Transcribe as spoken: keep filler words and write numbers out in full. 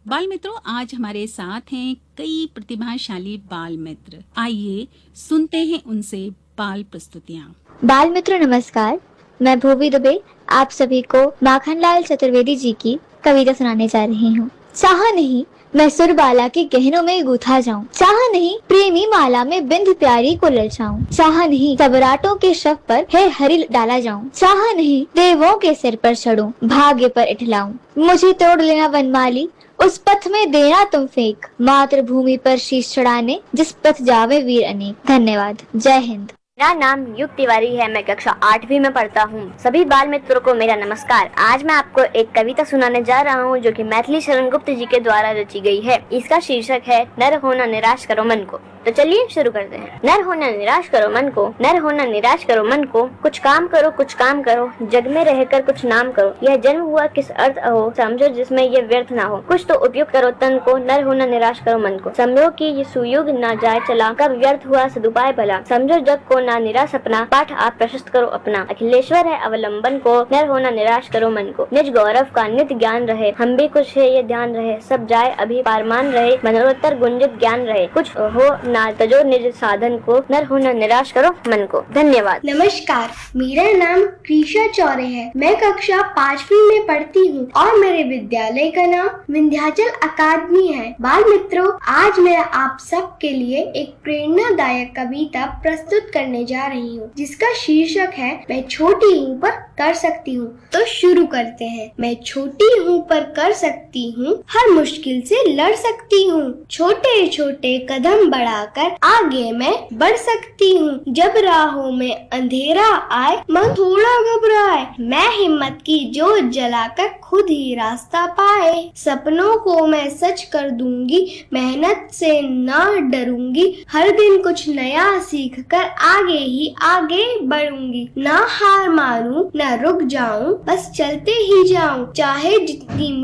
बाल मित्रों, आज हमारे साथ हैं कई प्रतिभाशाली बाल मित्र। आइए सुनते हैं उनसे बाल प्रस्तुतियाँ। बाल मित्रों नमस्कार, मैं भूवी दुबे आप सभी को माखनलाल चतुर्वेदी जी की कविता सुनाने जा रही हूँ। चाहा नहीं मैं सुरबाला के गहनों में गूथा जाऊं, चाहा नहीं प्रेमी माला में बिंद प्यारी को ललचाऊं, चाहा नहीं सबराटों के शव पर है हरि डाला जाऊं, चाहा नहीं देवों के सिर पर चढ़ूं भाग्य पर इठलाऊं, मुझे तोड़ लेना वनमाली उस पथ में देना तुम फेंक, मातृभूमि पर शीश चढ़ाने जिस पथ जावे वीर अनेक। धन्यवाद। जय हिंद। मेरा नाम युग तिवारी है। मैं कक्षा आठवीं में पढ़ता हूँ। सभी बाल मित्रों को मेरा नमस्कार। आज मैं आपको एक कविता सुनाने जा रहा हूँ जो कि मैथिली शरण गुप्त जी के द्वारा रची गई है। इसका शीर्षक है नर होना निराश करो मन को। तो चलिए शुरू करते हैं। नर होना निराश करो मन को, नर होना निराश करो मन को, कुछ काम करो कुछ काम करो, जग में रहकर कुछ नाम करो, यह जन्म हुआ किस अर्थ हो, समझो जिसमें ये व्यर्थ ना हो, कुछ तो उपयुक्त करो तन को, नर होना निराश करो मन को, समझो कि ये सुयुग ना जाए चला, कब व्यर्थ हुआ सदुपाय भला, समझो जग को ना निराश अपना, पाठ आप प्रशस्त करो अपना, अखिलेश्वर है अवलंबन को, नर होना निराश करो मन को, निज गौरव का नित्य ज्ञान रहे, हम भी कुछ है ये ध्यान रहे, सब जाए अभी पारमान रहे, मनोरतर गुंजित ज्ञान रहे, कुछ हो ना तजो निज साधन को, नर होना निराश करो मन को। धन्यवाद। नमस्कार, मेरा नाम कृषा चौरे है। मैं कक्षा पांचवी में पढ़ती हूँ और मेरे विद्यालय का नाम विंध्याचल अकादमी है। बाल मित्रों, आज मैं आप सब के लिए एक प्रेरणादायक कविता प्रस्तुत करने जा रही हूँ जिसका शीर्षक है मैं छोटी हूँ पर कर सकती हूँ। तो शुरू करते हैं। मैं छोटी हूँ पर कर सकती हूँ, हर मुश्किल से लड़ सकती हूँ, छोटे छोटे कदम बढ़ाकर आगे मैं बढ़ सकती हूँ, जब राहों में अंधेरा आए मन थोड़ा घबराए, मैं हिम्मत की जोत जलाकर खुद ही रास्ता पाए, सपनों को मैं सच कर दूंगी, मेहनत से ना डरूंगी, हर दिन कुछ नया सीख कर आगे ही आगे बढ़ूंगी, ना हार मारूं ना रुक जाऊं, बस चलते ही जाऊं, चाहे जितनी